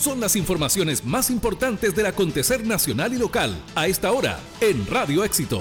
son las informaciones más importantes del acontecer nacional y local, a esta hora, en Radio Éxitos.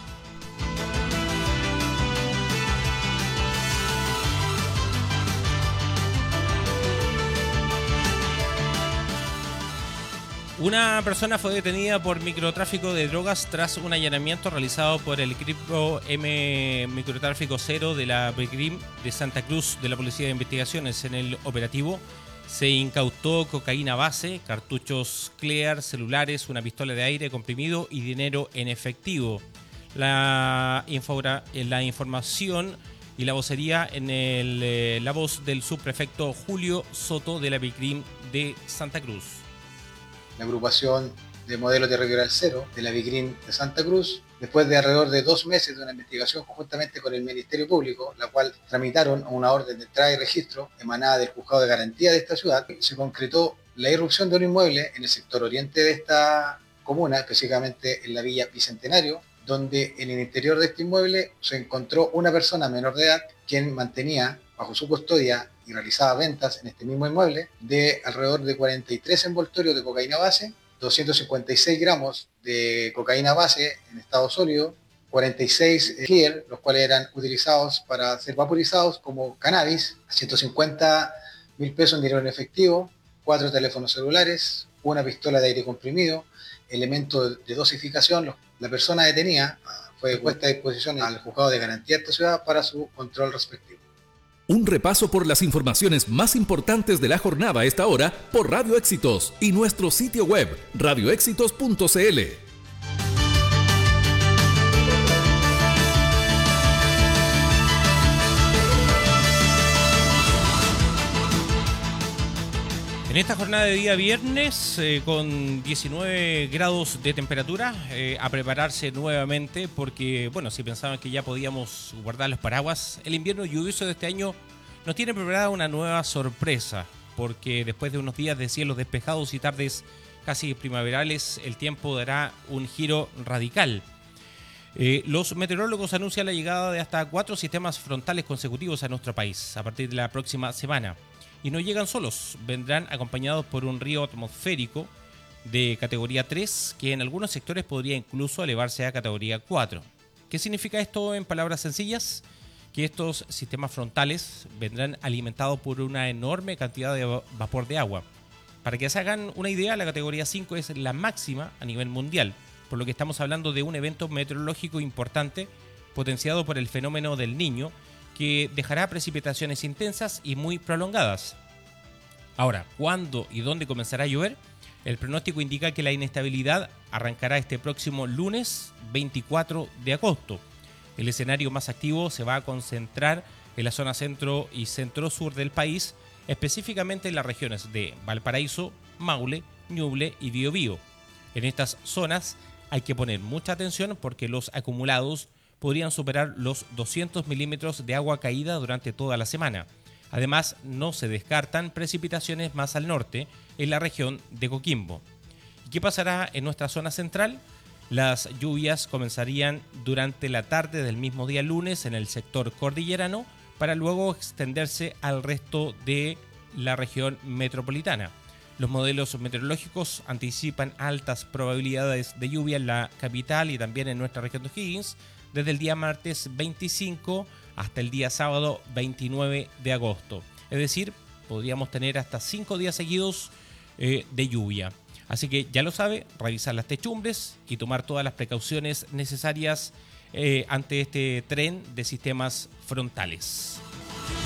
Una persona fue detenida por microtráfico de drogas tras un allanamiento realizado por el equipo M Microtráfico Cero de la BCRIM de Santa Cruz de la Policía de Investigaciones. En el operativo se incautó cocaína base, cartuchos Clear, celulares, una pistola de aire comprimido y dinero en efectivo. La información y la vocería en la voz del subprefecto Julio Soto de la BCRIM de Santa Cruz. La agrupación de modelo territorial cero de la BCRIM de Santa Cruz, después de alrededor de 2 meses de una investigación conjuntamente con el Ministerio Público, la cual tramitaron una orden de entrada y registro emanada del Juzgado de Garantía de esta ciudad, se concretó la irrupción de un inmueble en el sector oriente de esta comuna, específicamente en la Villa Bicentenario, donde en el interior de este inmueble se encontró una persona menor de edad quien mantenía bajo su custodia y realizaba ventas en este mismo inmueble de alrededor de 43 envoltorios de cocaína base, 256 gramos de cocaína base en estado sólido, 46 gel, los cuales eran utilizados para ser vaporizados como cannabis, 150.000 pesos en dinero en efectivo, 4 teléfonos celulares, una pistola de aire comprimido, elementos de dosificación. La persona detenida fue puesta a disposición al Juzgado de Garantía de esta ciudad para su control respectivo. Un repaso por las informaciones más importantes de la jornada a esta hora por Radio Éxitos y nuestro sitio web radioéxitos.cl. En esta jornada de día viernes, con 19 grados de temperatura, a prepararse nuevamente porque, bueno, si pensaban que ya podíamos guardar los paraguas, el invierno lluvioso de este año nos tiene preparada una nueva sorpresa, porque después de unos días de cielos despejados y tardes casi primaverales, el tiempo dará un giro radical. Los meteorólogos anuncian la llegada de hasta 4 sistemas frontales consecutivos a nuestro país a partir de la próxima semana. Y no llegan solos, vendrán acompañados por un río atmosférico de categoría 3 que en algunos sectores podría incluso elevarse a categoría 4. ¿Qué significa esto en palabras sencillas? Que estos sistemas frontales vendrán alimentados por una enorme cantidad de vapor de agua. Para que se hagan una idea, la categoría 5 es la máxima a nivel mundial, por lo que estamos hablando de un evento meteorológico importante potenciado por el fenómeno del Niño, que dejará precipitaciones intensas y muy prolongadas. Ahora, ¿cuándo y dónde comenzará a llover? El pronóstico indica que la inestabilidad arrancará este próximo lunes 24 de agosto. El escenario más activo se va a concentrar en la zona centro y centro-sur del país, específicamente en las regiones de Valparaíso, Maule, Ñuble y Biobío. En estas zonas hay que poner mucha atención porque los acumulados podrían superar los 200 milímetros de agua caída durante toda la semana. Además, no se descartan precipitaciones más al norte, en la región de Coquimbo. ¿Y qué pasará en nuestra zona central? Las lluvias comenzarían durante la tarde del mismo día lunes en el sector cordillerano, para luego extenderse al resto de la región metropolitana. Los modelos meteorológicos anticipan altas probabilidades de lluvia en la capital y también en nuestra región de O'Higgins, desde el día martes 25 hasta el día sábado 29 de agosto. Es decir, podríamos tener hasta 5 días seguidos de lluvia. Así que ya lo sabe, revisar las techumbres y tomar todas las precauciones necesarias ante este tren de sistemas frontales.